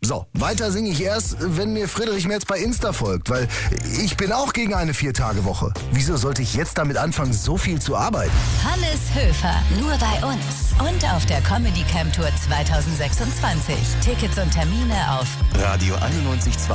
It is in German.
So, weiter singe ich erst, wenn mir Friedrich Merz bei Insta folgt, weil ich bin auch gegen eine 4-Tage-Woche. Wieso sollte ich jetzt damit anfangen, so viel zu arbeiten? Hannes Höfer, nur bei uns und auf der Comedy Camp Tour 2026. Tickets und Termine auf Radio 91.2.